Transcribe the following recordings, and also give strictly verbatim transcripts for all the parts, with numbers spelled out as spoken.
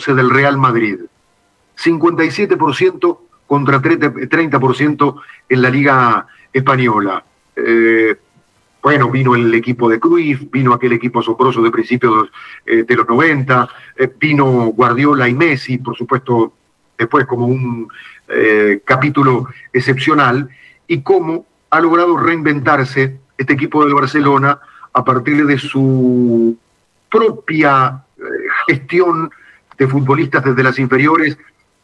once del Real Madrid. cincuenta y siete por ciento contra treinta por ciento en la Liga Española. Eh, bueno, vino el equipo de Cruyff, vino aquel equipo asombroso de principios eh, de los noventa, eh, vino Guardiola y Messi, por supuesto, después como un eh, capítulo excepcional, y cómo ha logrado reinventarse este equipo del Barcelona a partir de su propia eh, gestión de futbolistas desde las inferiores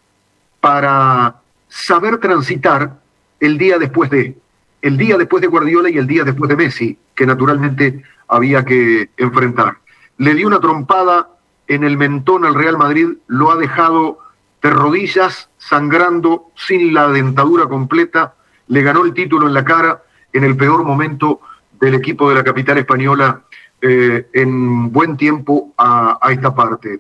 para saber transitar el día después de, el día después de Guardiola y el día después de Messi, que naturalmente había que enfrentar. Le dio una trompada en el mentón al Real Madrid, lo ha dejado de rodillas, sangrando, sin la dentadura completa, le ganó el título en la cara en el peor momento del equipo de la capital española eh, en buen tiempo a, a esta parte.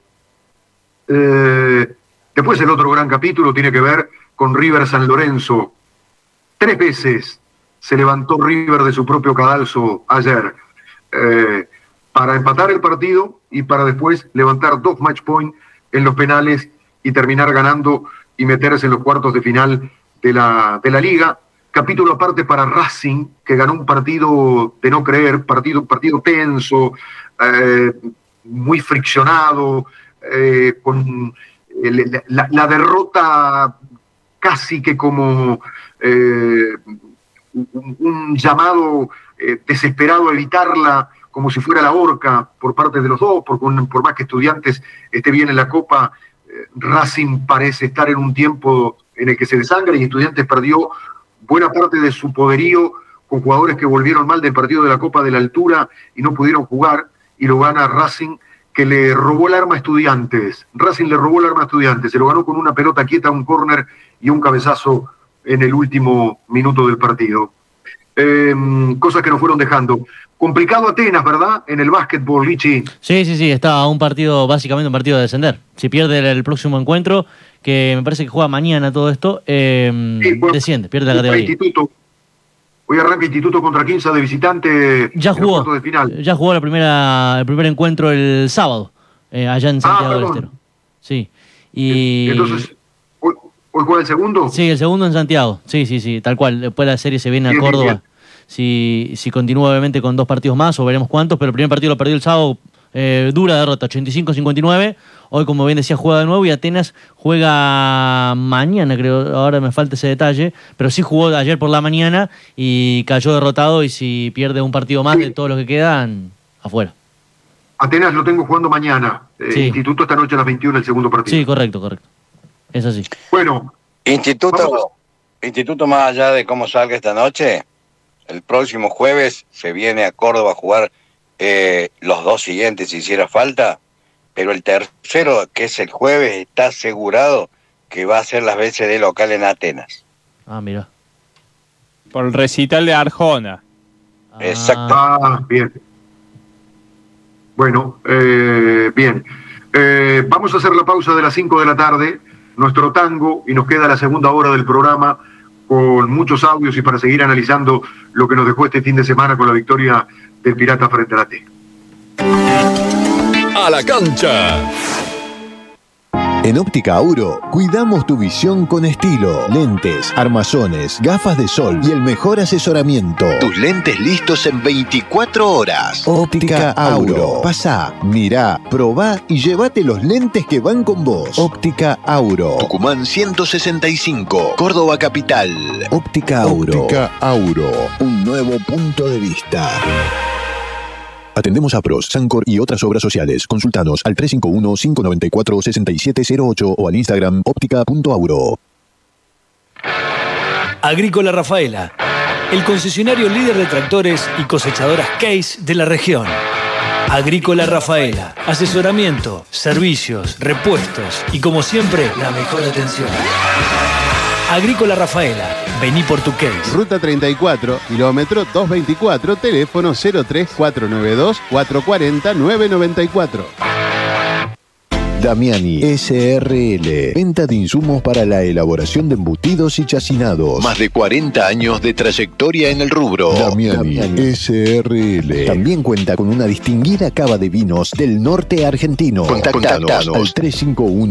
Eh, después el otro gran capítulo tiene que ver con River San Lorenzo. Tres veces se levantó River de su propio cadalso ayer eh, para empatar el partido y para después levantar dos match point en los penales y terminar ganando y meterse en los cuartos de final de la, de la Liga. Capítulo aparte para Racing, que ganó un partido de no creer, partido, partido tenso, eh, muy friccionado, eh, con el, la, la derrota casi que como eh, un, un llamado eh, desesperado a evitarla, como si fuera la horca por parte de los dos, por, por más que Estudiantes esté bien en la Copa, eh, Racing parece estar en un tiempo en el que se desangra y Estudiantes perdió buena parte de su poderío con jugadores que volvieron mal del partido de la Copa de la Altura y no pudieron jugar, y lo gana Racing, que le robó el arma a Estudiantes. Racing le robó el arma a Estudiantes, se lo ganó con una pelota quieta, un córner y un cabezazo en el último minuto del partido. Eh, cosas que nos fueron dejando. Complicado Atenas, ¿verdad? En el básquetbol, Lichi. Sí, sí, sí, está un partido, básicamente un partido de descender. Si pierde el, el próximo encuentro, que me parece que juega mañana todo esto, eh, sí, bueno, desciende, pierde la categoría. Instituto. Hoy arranca Instituto contra Quinza de visitante. Ya jugó, de final. Ya jugó la primera, el primer encuentro el sábado, eh, allá en Santiago ah, del Estero. Sí. Y... Entonces, ¿hoy, ¿hoy juega el segundo? Sí, el segundo en Santiago. Sí, sí, sí, tal cual. Después la serie se viene a Córdoba. Bien, bien. Si, si continúa obviamente con dos partidos más, o veremos cuántos, pero el primer partido lo perdió el sábado, eh, dura derrota, ochenta y cinco a cincuenta y nueve. Hoy, como bien decía, juega de nuevo y Atenas juega mañana, creo, ahora me falta ese detalle, pero sí jugó ayer por la mañana y cayó derrotado, y si pierde un partido más sí. de todos los que quedan, afuera. Atenas lo tengo jugando mañana, eh, sí. Instituto esta noche a las veintiuna, el segundo partido. Sí, correcto, correcto. Es así. Bueno. Instituto, Instituto, más allá de cómo salga esta noche, el próximo jueves se viene a Córdoba a jugar eh, los dos siguientes si hiciera falta, pero el tercero, que es el jueves, está asegurado que va a ser las veces de local en Atenas. Ah, mira. Por el recital de Arjona. Ah. Exacto. Ah, bien. Bueno, eh, bien. Eh, vamos a hacer la pausa de las cinco de la tarde, nuestro tango, y nos queda la segunda hora del programa con muchos audios y para seguir analizando lo que nos dejó este fin de semana con la victoria del Pirata frente a la T. A la cancha. En Óptica Auro, cuidamos tu visión con estilo. Lentes, armazones, gafas de sol y el mejor asesoramiento. Tus lentes listos en veinticuatro horas. Óptica Auro. Pasá, mirá, probá y llévate los lentes que van con vos. Óptica Auro. Tucumán ciento sesenta y cinco, Córdoba Capital. Óptica Auro. Óptica Auro. Un nuevo punto de vista. Atendemos a Pros, Sancor y otras obras sociales. Consultanos al tres cinco uno, cinco nueve cuatro, seis siete cero ocho o al Instagram óptica punto auro. Agrícola Rafaela, el concesionario líder de tractores y cosechadoras Case de la región. Agrícola Rafaela, asesoramiento, servicios, repuestos y, como siempre, la mejor atención. Agrícola Rafaela, vení por tu case. Ruta treinta y cuatro, kilómetro doscientos veinticuatro, teléfono cero tres cuatro nueve dos, cuatro cuatro cero, nueve nueve cuatro. Damiani S R L. Venta de insumos para la elaboración de embutidos y chacinados. Más de cuarenta años de trayectoria en el rubro. Damiani, Damiani S R L. También cuenta con una distinguida cava de vinos del norte argentino. Contactanos, Contactanos al tres cinco uno